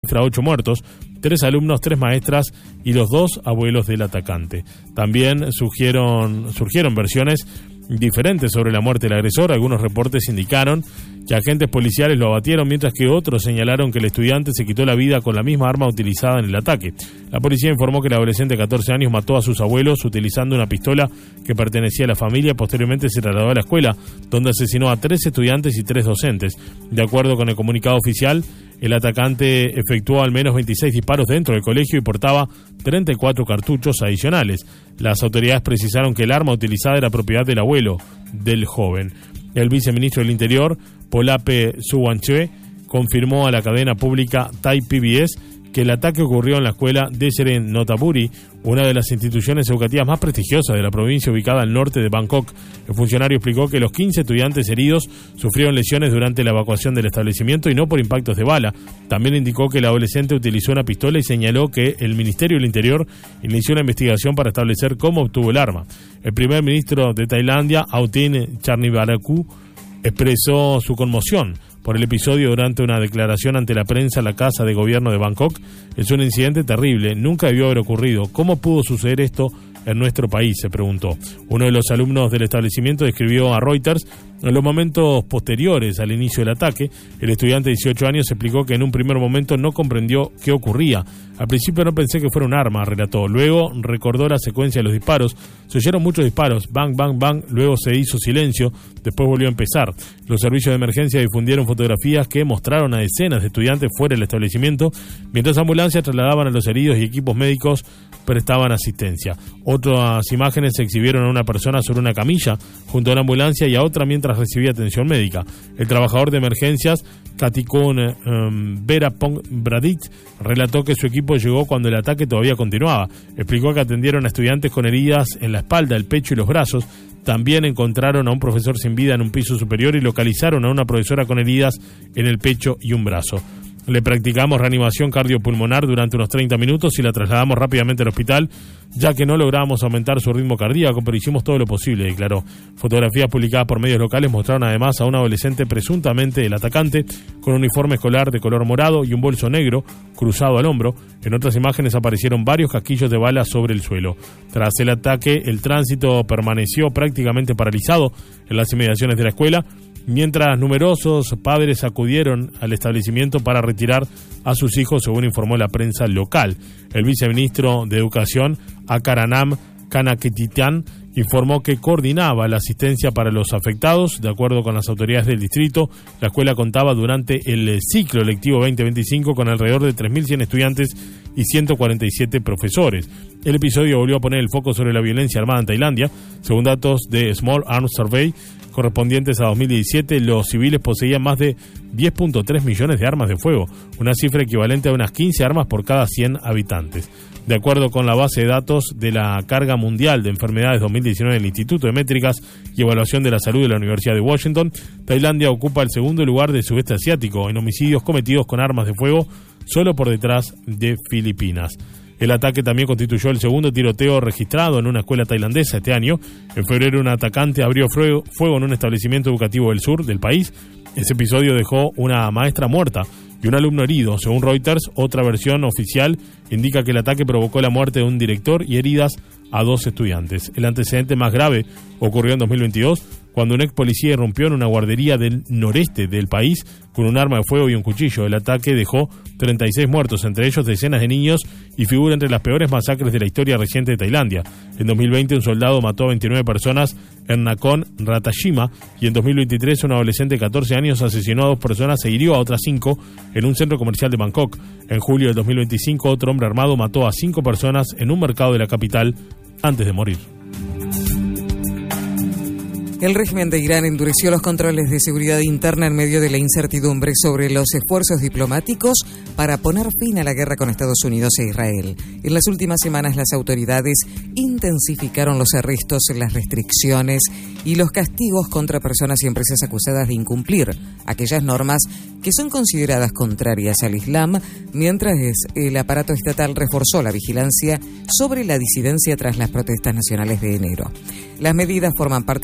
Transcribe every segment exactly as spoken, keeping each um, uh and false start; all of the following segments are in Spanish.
ocho muertos, tres alumnos, tres maestras y los dos abuelos del atacante. También surgieron, surgieron versiones diferentes sobre la muerte del agresor. Algunos reportes indicaron que agentes policiales lo abatieron, mientras que otros señalaron que el estudiante se quitó la vida con la misma arma utilizada en el ataque. La policía informó que el adolescente de catorce años mató a sus abuelos utilizando una pistola que pertenecía a la familia. Posteriormente se trasladó a la escuela, donde asesinó a tres estudiantes y tres docentes. De acuerdo con el comunicado oficial, el atacante efectuó al menos veintiséis disparos dentro del colegio y portaba treinta y cuatro cartuchos adicionales. Las autoridades precisaron que el arma utilizada era propiedad del abuelo del joven. El viceministro del Interior, Polape Suwanchwe, confirmó a la cadena pública Thai P B S que el ataque ocurrió en la escuela Deseren Notaburi, una de las instituciones educativas más prestigiosas de la provincia ubicada al norte de Bangkok. El funcionario explicó que los quince estudiantes heridos sufrieron lesiones durante la evacuación del establecimiento y no por impactos de bala. También indicó que el adolescente utilizó una pistola y señaló que el Ministerio del Interior inició una investigación para establecer cómo obtuvo el arma. El primer ministro de Tailandia, Autin Charnvirakul, expresó su conmoción por el episodio durante una declaración ante la prensa en la Casa de Gobierno de Bangkok. Es un incidente terrible, nunca debió haber ocurrido. ¿Cómo pudo suceder esto en nuestro país?, se preguntó. Uno de los alumnos del establecimiento describió a Reuters en los momentos posteriores al inicio del ataque. El estudiante de dieciocho años explicó que en un primer momento no comprendió qué ocurría. Al principio no pensé que fuera un arma, relató. Luego recordó la secuencia de los disparos. Se oyeron muchos disparos, bang, bang, bang, luego se hizo silencio, después volvió a empezar. Los servicios de emergencia difundieron fotografías que mostraron a decenas de estudiantes fuera del establecimiento, mientras ambulancias trasladaban a los heridos y equipos médicos prestaban asistencia. Otras imágenes se exhibieron a una persona sobre una camilla junto a una ambulancia y a otra mientras recibía atención médica. El trabajador de emergencias, Katikon um, Verapong Bradit, relató que su equipo llegó cuando el ataque todavía continuaba. Explicó que atendieron a estudiantes con heridas en la espalda, el pecho y los brazos. También encontraron a un profesor sin vida en un piso superior y localizaron a una profesora con heridas en el pecho y un brazo. Le practicamos reanimación cardiopulmonar durante unos treinta minutos y la trasladamos rápidamente al hospital, ya que no logramos aumentar su ritmo cardíaco, pero hicimos todo lo posible, declaró. Fotografías publicadas por medios locales mostraron además a un adolescente, presuntamente el atacante, con un uniforme escolar de color morado y un bolso negro cruzado al hombro. En otras imágenes aparecieron varios casquillos de balas sobre el suelo. Tras el ataque, el tránsito permaneció prácticamente paralizado en las inmediaciones de la escuela, mientras numerosos padres acudieron al establecimiento para retirar a sus hijos, según informó la prensa local. El viceministro de Educación, Akaranam Kanaketitan, informó que coordinaba la asistencia para los afectados. De acuerdo con las autoridades del distrito, la escuela contaba durante el ciclo lectivo veinte veinticinco con alrededor de tres mil cien estudiantes y ciento cuarenta y siete profesores. El episodio volvió a poner el foco sobre la violencia armada en Tailandia. Según datos de Small Arms Survey correspondientes a dos mil diecisiete, los civiles poseían más de diez punto tres millones de armas de fuego, una cifra equivalente a unas quince armas por cada cien habitantes. De acuerdo con la base de datos de la Carga Mundial de Enfermedades dos mil diecinueve del Instituto de Métricas y Evaluación de la Salud de la Universidad de Washington, Tailandia ocupa el segundo lugar del sudeste asiático en homicidios cometidos con armas de fuego, solo por detrás de Filipinas. El ataque también constituyó el segundo tiroteo registrado en una escuela tailandesa este año. En febrero, un atacante abrió fuego en un establecimiento educativo del sur del país. Ese episodio dejó una maestra muerta y un alumno herido. Según Reuters, otra versión oficial indica que el ataque provocó la muerte de un director y heridas a dos estudiantes. El antecedente más grave ocurrió en dos mil veintidós, cuando un ex policía irrumpió en una guardería del noreste del país con un arma de fuego y un cuchillo. El ataque dejó treinta y seis muertos, entre ellos decenas de niños, y figura entre las peores masacres de la historia reciente de Tailandia. En dos mil veinte, un soldado mató a veintinueve personas en Nakhon Ratchasima, y en dos mil veintitrés, un adolescente de catorce años asesinó a dos personas e hirió a otras cinco en un centro comercial de Bangkok. En julio de dos mil veinticinco, otro hombre armado mató a cinco personas en un mercado de la capital antes de morir. El régimen de Irán endureció los controles de seguridad interna en medio de la incertidumbre sobre los esfuerzos diplomáticos para poner fin a la guerra con Estados Unidos e Israel. En las últimas semanas, las autoridades intensificaron los arrestos, las restricciones y los castigos contra personas y empresas acusadas de incumplir aquellas normas que son consideradas contrarias al Islam, mientras el aparato estatal reforzó la vigilancia sobre la disidencia tras las protestas nacionales de enero. Las medidas forman parte de una estrategia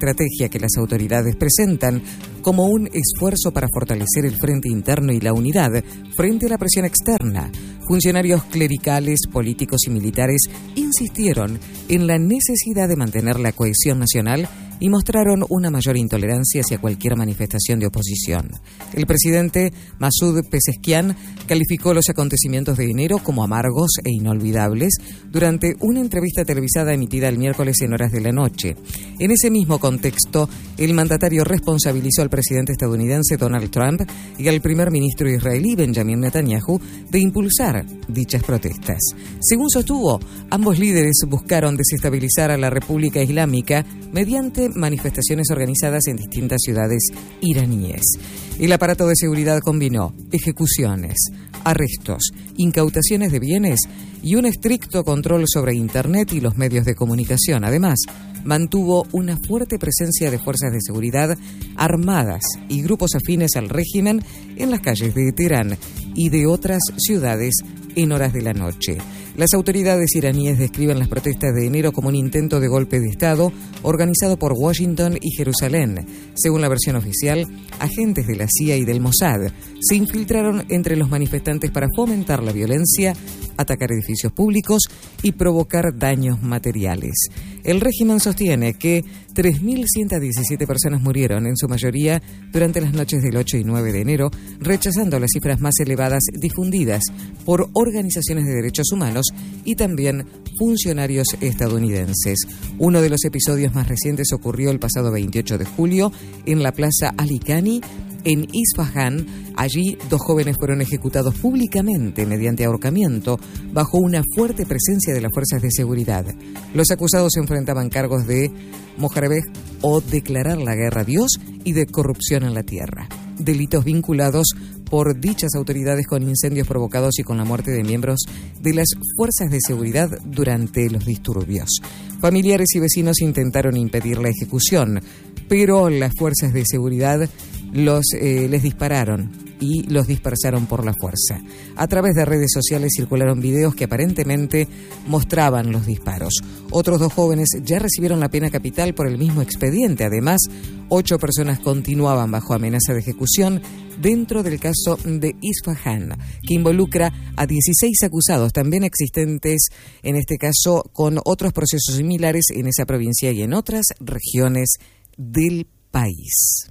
estrategia que las autoridades presentan como un esfuerzo para fortalecer el frente interno y la unidad frente a la presión externa. Funcionarios clericales, políticos y militares insistieron en la necesidad de mantener la cohesión nacional y mostraron una mayor intolerancia hacia cualquier manifestación de oposición. El presidente Masud Pezeshkian calificó los acontecimientos de enero como amargos e inolvidables durante una entrevista televisada emitida el miércoles en horas de la noche. En ese mismo contexto, el mandatario responsabilizó al presidente estadounidense Donald Trump y al primer ministro israelí Benjamin Netanyahu de impulsar dichas protestas. Según sostuvo, ambos líderes buscaron desestabilizar a la República Islámica mediante manifestaciones organizadas en distintas ciudades iraníes. El aparato de seguridad combinó ejecuciones, arrestos, incautaciones de bienes y un estricto control sobre Internet y los medios de comunicación. Además, mantuvo una fuerte presencia de fuerzas de seguridad armadas y grupos afines al régimen en las calles de Teherán y de otras ciudades en horas de la noche. Las autoridades iraníes describen las protestas de enero como un intento de golpe de Estado organizado por Washington y Jerusalén. Según la versión oficial, agentes de la C I A y del Mossad se infiltraron entre los manifestantes para fomentar la violencia, atacar edificios públicos y provocar daños materiales. El régimen sostiene que tres mil ciento diecisiete personas murieron, en su mayoría durante las noches del ocho y nueve de enero, rechazando las cifras más elevadas difundidas por organizaciones de derechos humanos y también funcionarios estadounidenses. Uno de los episodios más recientes ocurrió el pasado veintiocho de julio en la Plaza Ali Khani, en Isfahán. Allí, dos jóvenes fueron ejecutados públicamente mediante ahorcamiento bajo una fuerte presencia de las fuerzas de seguridad. Los acusados se enfrentaban cargos de mojarabej o declarar la guerra a Dios y de corrupción en la tierra, delitos vinculados por dichas autoridades con incendios provocados y con la muerte de miembros de las fuerzas de seguridad durante los disturbios. Familiares y vecinos intentaron impedir la ejecución, pero las fuerzas de seguridad los eh, les dispararon y los dispersaron por la fuerza. A través de redes sociales circularon videos que aparentemente mostraban los disparos. Otros dos jóvenes ya recibieron la pena capital por el mismo expediente. Además, ocho personas continuaban bajo amenaza de ejecución dentro del caso de Isfahán, que involucra a dieciséis acusados, también existentes en este caso con otros procesos similares en esa provincia y en otras regiones del país.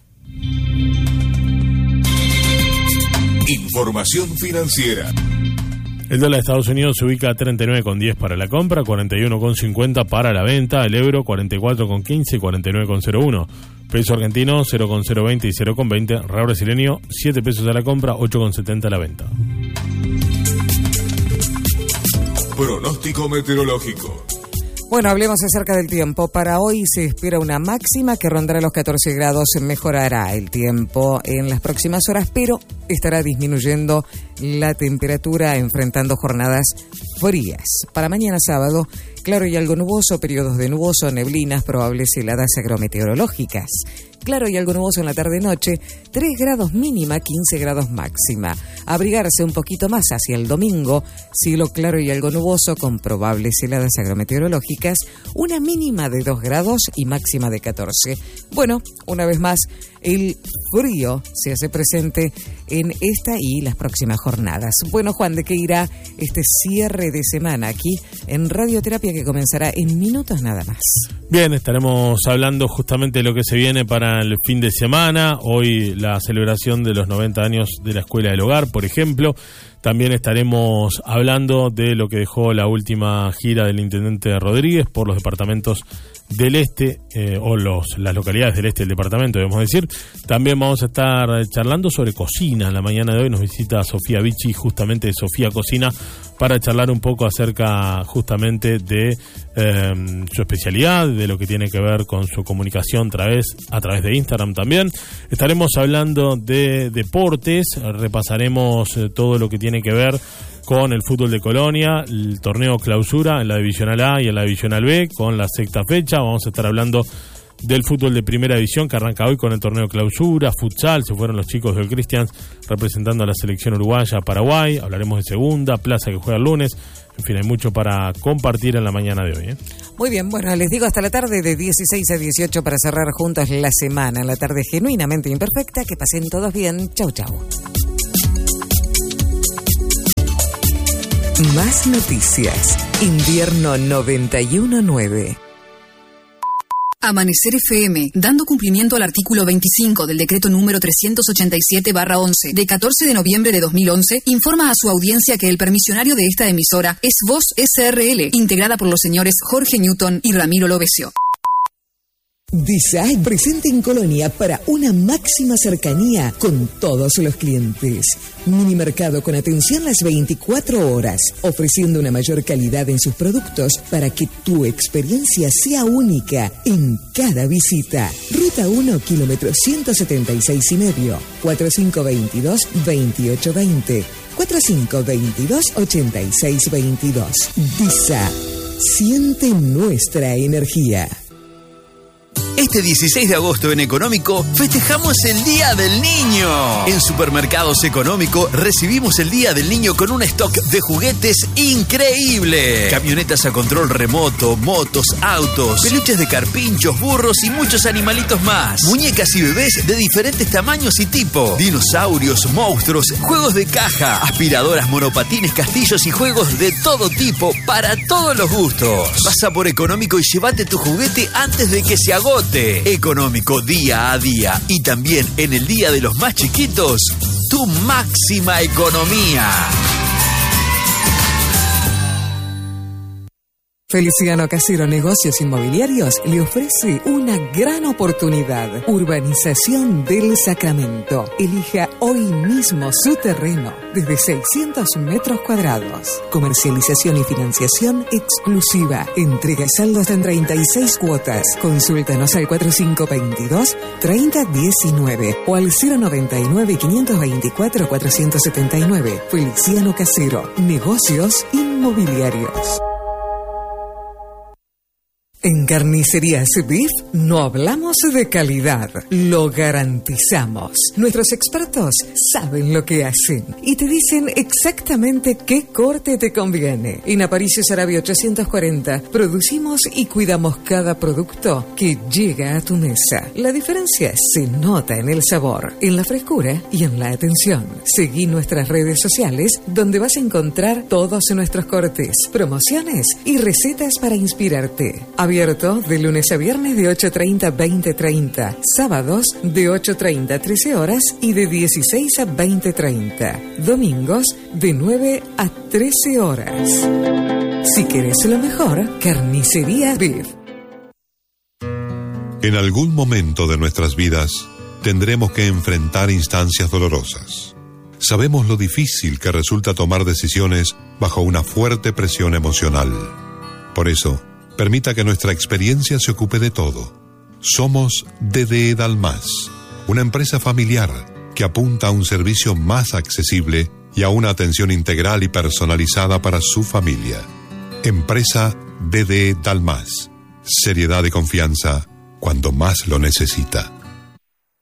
Información financiera. El dólar de Estados Unidos se ubica a treinta y nueve con diez para la compra, cuarenta y uno con cincuenta para la venta. El euro cuarenta y cuatro con quince y cuarenta y nueve con cero uno. Peso argentino cero con cero veinte y cero con veinte. Real brasileño siete pesos a la compra, ocho con setenta a la venta. Pronóstico meteorológico. Bueno, hablemos acerca del tiempo. Para hoy se espera una máxima que rondará los catorce grados. Mejorará el tiempo en las próximas horas, pero estará disminuyendo la temperatura, enfrentando jornadas frías. Para mañana sábado, claro y algo nuboso, periodos de nuboso, neblinas, probables heladas agrometeorológicas. Claro y algo nuboso en la tarde-noche, tres grados mínima, quince grados máxima. Abrigarse un poquito más hacia el domingo, cielo claro y algo nuboso con probables heladas agrometeorológicas, una mínima de dos grados y máxima de catorce. Bueno, una vez más, el frío se hace presente en esta y las próximas jornadas. Bueno, Juan, ¿de qué irá este cierre de semana aquí en Radioterapia, que comenzará en minutos nada más? Bien, estaremos hablando justamente de lo que se viene para el fin de semana. Hoy la celebración de los noventa años de la Escuela del Hogar, por ejemplo. También estaremos hablando de lo que dejó la última gira del intendente Rodríguez por los departamentos del este, eh, o los las localidades del este del departamento, debemos decir. También vamos a estar charlando sobre cocina. En la mañana de hoy nos visita Sofía Vichy, justamente de Sofía Cocina, para charlar un poco acerca justamente de eh, su especialidad, de lo que tiene que ver con su comunicación a través, a través de Instagram también. Estaremos hablando de deportes, repasaremos eh, todo lo que tiene que ver con el fútbol de Colonia, el torneo clausura en la Divisional A y en la Divisional B, con la sexta fecha. Vamos a estar hablando del fútbol de primera división que arranca hoy con el torneo clausura, futsal, se fueron los chicos del Christians representando a la selección uruguaya, Paraguay, hablaremos de segunda, Plaza que juega el lunes, en fin, hay mucho para compartir en la mañana de hoy, ¿eh? Muy bien, bueno, les digo hasta la tarde de dieciséis a dieciocho para cerrar juntos la semana, la tarde genuinamente imperfecta, que pasen todos bien, chau chau. Más noticias, Invierno noventa y uno nueve. Amanecer F M, dando cumplimiento al artículo veinticinco del decreto número trescientos ochenta y siete barra once de catorce de noviembre de dos mil once, informa a su audiencia que el permisionario de esta emisora es Voz S R L, integrada por los señores Jorge Newton y Ramiro Lovesio. Design presente en Colonia para una máxima cercanía con todos los clientes. Mini mercado con atención las veinticuatro horas, ofreciendo una mayor calidad en sus productos para que tu experiencia sea única en cada visita. Ruta uno, kilómetro ciento setenta y seis y medio, cuatro cinco dos dos, veintiocho veinte, cuatro cinco dos dos, ochenta y seis veintidós. Disa, siente nuestra energía. Este dieciséis de agosto en Económico festejamos el Día del Niño. En Supermercados Económico recibimos el Día del Niño con un stock de juguetes increíble. Camionetas a control remoto, motos, autos, peluches de carpinchos, burros y muchos animalitos más. Muñecas y bebés de diferentes tamaños y tipo. Dinosaurios, monstruos, juegos de caja, aspiradoras, monopatines, castillos y juegos de todo tipo para todos los gustos. Pasa por Económico y llévate tu juguete antes de que se agote. Económico día a día y también en el Día de los Más Chiquitos, tu máxima economía. Feliciano Casero Negocios Inmobiliarios le ofrece una gran oportunidad. Urbanización del Sacramento. Elija hoy mismo su terreno desde seiscientos metros cuadrados. Comercialización y financiación exclusiva. Entrega saldos en treinta y seis cuotas. Consúltanos al cuatro cinco dos dos, tres cero uno nueve o al cero noventa y nueve, quinientos veinticuatro, cuatrocientos setenta y nueve. Feliciano Casero Negocios Inmobiliarios. En Carnicerías Beef no hablamos de calidad, lo garantizamos. Nuestros expertos saben lo que hacen y te dicen exactamente qué corte te conviene. En Aparicio Sarabia ochocientos cuarenta producimos y cuidamos cada producto que llega a tu mesa. La diferencia se nota en el sabor, en la frescura y en la atención. Seguí nuestras redes sociales donde vas a encontrar todos nuestros cortes, promociones y recetas para inspirarte. Abierto de lunes a viernes de ocho treinta a veinte treinta, sábados de ocho treinta a trece horas y de dieciséis a veinte treinta, domingos de nueve a trece horas. Si querés lo mejor, Carnicería Beef. En algún momento de nuestras vidas tendremos que enfrentar instancias dolorosas. Sabemos lo difícil que resulta tomar decisiones bajo una fuerte presión emocional. Por eso, permita que nuestra experiencia se ocupe de todo. Somos D D E Dalmas, una empresa familiar que apunta a un servicio más accesible y a una atención integral y personalizada para su familia. Empresa D D E Dalmas. Seriedad y confianza cuando más lo necesita.